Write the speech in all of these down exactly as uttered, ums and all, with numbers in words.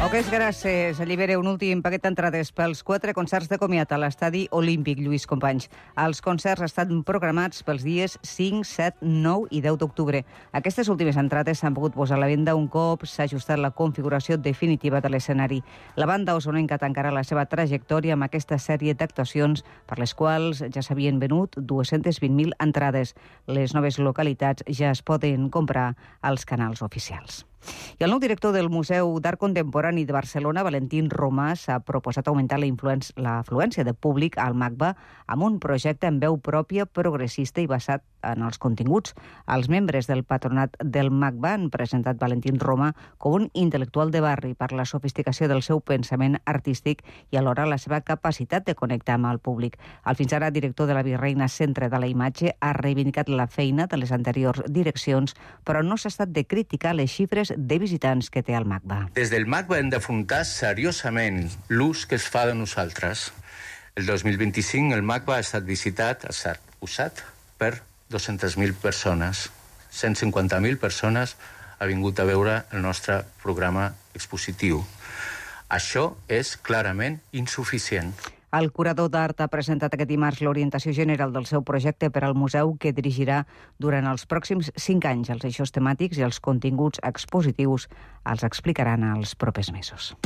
Poques gràcies. Allibera un últim paquet d'entrades pels quatre concerts de comiat a l'estadi Olímpic Lluís Companys. Els concerts estan programats pels dies cinc, set, nou i deu d'octubre. Aquestes últimes entrades s'han pogut posar a la venda un cop s'ha ajustat la configuració definitiva de l'escenari. La banda osonenca tancarà la seva trajectòria amb aquesta sèrie d'actuacions per les quals ja s'havien venut dues-centes vint mil entrades. Les noves localitats ja es poden comprar als canals oficials. I el nou director del Museu d'Art Contemporani de Barcelona, Valentín Romà, s'ha proposat augmentar la influència, l'afluència de públic al MACBA amb un projecte amb veu pròpia, progressista i basat en els continguts. Els membres del patronat del MACBA han presentat Valentín Romà com un intel·lectual de barri per la sofisticació del seu pensament artístic i alhora la seva capacitat de connectar amb el públic. El fins ara director de la Virreina Centre de la Imatge ha reivindicat la feina de les anteriors direccions, però no s'ha estat de criticar les xifres de visitants que té el MACBA. Des del MACBA hem d'afrontar seriosament l'ús que es fa de nosaltres. El dos mil vint-i-cinc el MACBA ha estat visitat, ha estat usat per dues-centes mil persones. cent cinquanta mil persones ha vingut a veure el nostre programa expositiu. Això és clarament insuficient. El curador d'art ha presentat aquest dimarts l'orientació general del seu projecte per al museu que dirigirà durant els pròxims cinc anys. Els eixos temàtics i els continguts expositius els explicaran els propers mesos.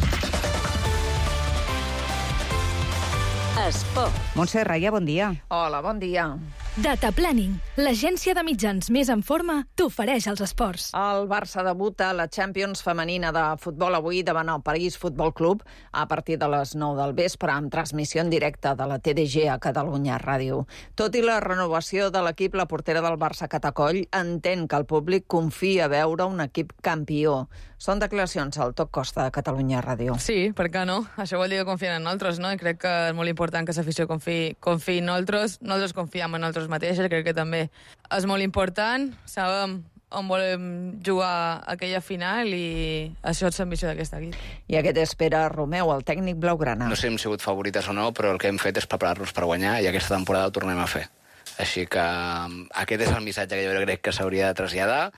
Esport. Montse Raia, bon dia. Hola, bon dia. Data Planning, l'agència de mitjans més en forma, t'ofereix els esports. El Barça debuta a la Champions femenina de futbol avui davant el París Futbol Club a partir de les nou del vespre amb transmissió en directe de la T D G a Catalunya Ràdio. Tot i la renovació de l'equip, la portera del Barça, Cata Coll, entén que el públic confia a veure un equip campió. Són declaracions al Toc Costa de Catalunya Ràdio. Sí, per què no? Això vol dir que confien en nosaltres, no? I crec que és molt important que l'afició confiï, confiï en nosaltres. Nosaltres confiem en nosaltres mateixes, crec que també és molt important. Sabem on volem jugar aquella final i això és l'ambició d'aquest equip. I aquest és Pere Romeu, el tècnic blaugrana. No sé si hem sigut favorites o no, però el que hem fet és preparar-nos per guanyar i aquesta temporada ho tornem a fer. Així que aquest és el missatge que jo crec que s'hauria de traslladar.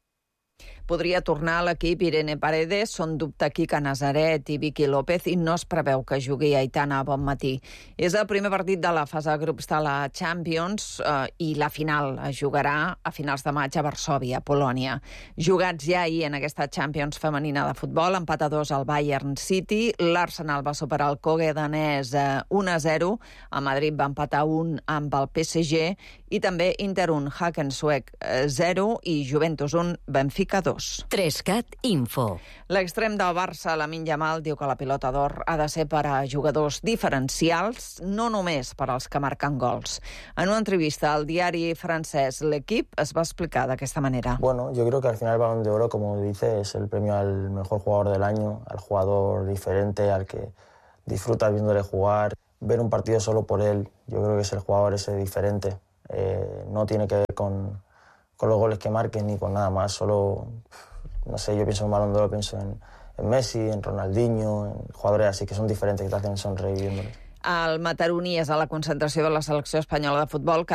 Podria tornar a l'equip Irene Paredes, són dubte Quica Nazaret i Vicky López i no es preveu que jugui Aitana a bon matí. És el primer partit de la fase de grups de la Champions eh, i la final es jugarà a finals de maig a Varsòvia, Polònia. Jugats ja ahir en aquesta Champions femenina de futbol, empat a dos al Bayern City, l'Arsenal va superar el Cogue danès eh, un a zero, a Madrid va empatar un amb el P S G i també Inter un, Hakensuek zero i Juventus un, Benfica dos. Trescat Info. L'extrem del Barça, Lamine Yamal, diu que la pilota d'or ha de ser per a jugadors diferencials, no només per als que marquen gols. En una entrevista al diari francès L'Equipe es va explicar d'aquesta manera. Bueno, yo creo que al final el Balón de Oro, como dice, es el premio al mejor jugador del año, al jugador diferente, al que disfrutas viéndole jugar, ver un partido solo por él. Yo creo que es el jugador ese diferente. Eh, no tiene que ver con... con los goles que marquen ni con nada más, solo, no sé, yo pienso en Balón de Oro, pienso en, en Messi, en Ronaldinho, en jugadores así que son diferentes, que te hacen sonreír viéndolos. El mataroní és a la concentració de la selecció espanyola de futbol, que